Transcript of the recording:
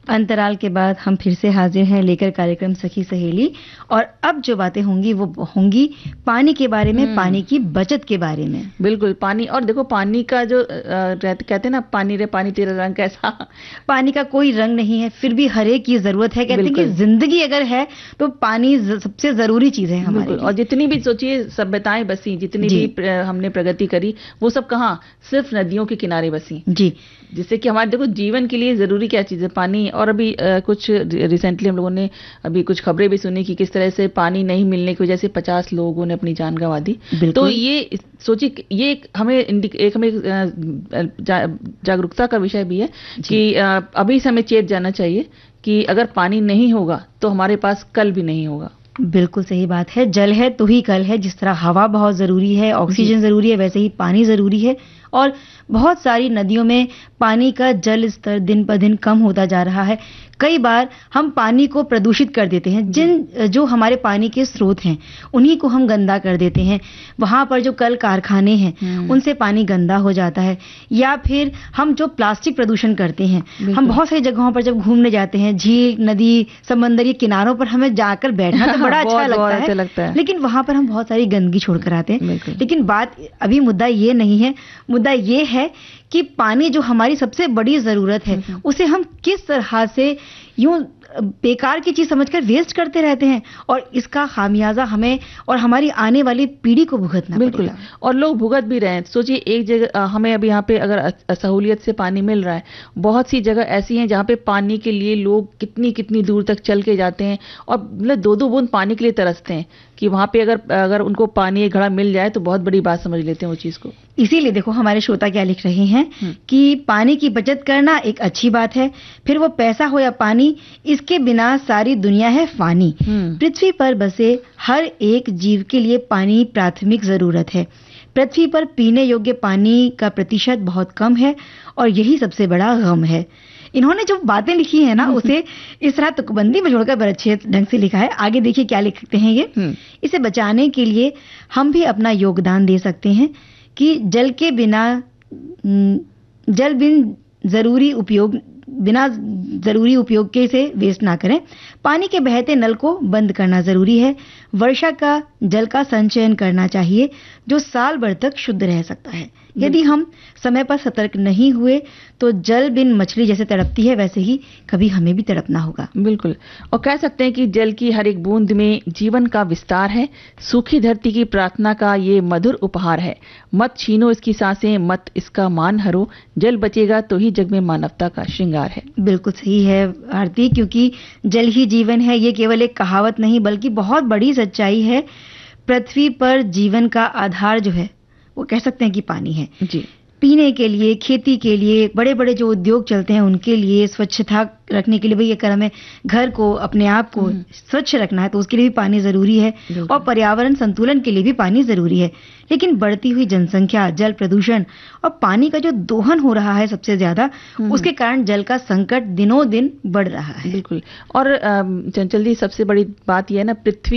अंतराल के बाद हम फिर से हाजिर हैं लेकर कार्यक्रम सखी सहेली। और अब जो बातें होंगी वो होंगी पानी के बारे में, पानी की बचत के बारे में। बिल्कुल, पानी। और देखो, पानी का जो कहते हैं ना, पानी रे पानी तेरा रंग कैसा। पानी का कोई रंग नहीं है, फिर भी हर एक की जरूरत है। कहते हैं कि जिंदगी अगर है तो पानी सबसे जरूरी चीज है हमारे लिए। और जितनी भी सोचिए सभ्यताएं बसी, जितनी भी हमने प्रगति करी, वो सब कहाँ, सिर्फ नदियों के किनारे बसी जी। जिससे कि हमारे देखो जीवन के लिए जरूरी क्या चीज है, पानी। और अभी कुछ रिसेंटली हम लोगों ने अभी कुछ खबरें भी सुनी कि किस तरह से पानी नहीं मिलने की वजह से 50 लोगों ने अपनी जान गंवा दी। तो ये सोचिए, ये हमें जागरूकता का विषय भी है कि अभी से हमें चेत जाना चाहिए कि अगर पानी नहीं होगा तो हमारे पास कल भी नहीं होगा। बिल्कुल सही बात है। जल है तो ही कल है। जिस तरह हवा बहुत जरूरी है, ऑक्सीजन जरूरी है, वैसे ही पानी जरूरी है। और बहुत सारी नदियों में पानी का जल स्तर दिन पर दिन कम होता जा रहा है। कई बार हम पानी को प्रदूषित कर देते हैं। जो हमारे पानी के स्रोत हैं उन्हीं को हम गंदा कर देते हैं। वहां पर जो कल कारखाने हैं उनसे पानी गंदा हो जाता है। या फिर हम जो प्लास्टिक प्रदूषण करते हैं, हम बहुत सारी जगहों पर जब घूमने जाते हैं, झील, नदी, समंदर के किनारों पर हमें जाकर बैठना तो बड़ा अच्छा लगता है, लेकिन वहां पर हम बहुत सारी गंदगी छोड़कर आते हैं। लेकिन बात अभी मुद्दा ये नहीं है। मुद्दा ये है कि पानी जो हमारी सबसे बड़ी जरूरत है उसे हम किस तरह से यूं बेकार की चीज समझकर वेस्ट करते रहते हैं, और इसका खामियाजा हमें और हमारी आने वाली पीढ़ी को भुगतना पड़ेगा। और लोग भुगत भी रहे हैं। सोचिए, एक जगह हमें अभी यहाँ पे अगर सहूलियत से पानी मिल रहा है, बहुत सी जगह ऐसी हैं जहाँ पे पानी के लिए लोग कितनी कितनी दूर तक चल के जाते हैं और मतलब 2-2 बूंद पानी के लिए तरसते हैं कि वहां पे अगर उनको पानी एक घड़ा मिल जाए तो बहुत बड़ी बात समझ लेते हैं वो चीज को। इसीलिए देखो हमारे श्रोता क्या लिख रहे हैं कि पानी की बचत करना एक अच्छी बात है, फिर वो पैसा हो या पानी, इसके बिना सारी दुनिया है फानी। पृथ्वी पर बसे हर एक जीव के लिए पानी प्राथमिक जरूरत है। पृथ्वी पर पीने योग्य पानी का प्रतिशत बहुत कम है और यही सबसे बड़ा गम है। इन्होंने जो बातें लिखी है ना उसे इस तरह तुकबंदी में जोड़कर बड़े अच्छे ढंग से लिखा है। आगे देखिए क्या लिखते हैं ये। इसे बचाने के लिए हम भी अपना योगदान दे सकते हैं कि जल बिना जरूरी उपयोग के इसे वेस्ट ना करें। पानी के बहते नल को बंद करना जरूरी है। वर्षा का जल का संचयन करना चाहिए जो साल भर तक शुद्ध रह सकता है। यदि हम समय पर सतर्क नहीं हुए तो जल बिन मछली जैसे तड़पती है वैसे ही कभी हमें भी तड़पना होगा। बिल्कुल। और कह सकते हैं कि जल की हर एक बूंद में जीवन का विस्तार है। सूखी धरती की प्रार्थना का ये मधुर उपहार है। मत छीनो इसकी सांसें, मत इसका मान हरो। जल बचेगा तो ही जग में मानवता का श्रृंगार है। बिल्कुल सही है आरती, क्योंकि जल ही जीवन है। ये केवल एक कहावत नहीं बल्कि बहुत बड़ी सच्चाई है। पृथ्वी पर जीवन का आधार जो है वो कह सकते हैं कि पानी है जी। पीने के लिए, खेती के लिए, बड़े बड़े जो उद्योग चलते हैं उनके लिए, स्वच्छता रखने के लिए, भाई अगर हमें घर को, अपने आप को स्वच्छ रखना है तो उसके लिए भी पानी जरूरी है, और पर्यावरण संतुलन के लिए भी पानी जरूरी है। लेकिन बढ़ती हुई जनसंख्या, जल प्रदूषण और पानी का जो दोहन हो रहा है सबसे ज्यादा, उसके कारण जल का संकट दिनों दिन बढ़ रहा है। बिल्कुल। और चंचल जी, सबसे बड़ी बात यह है ना, पृथ्वी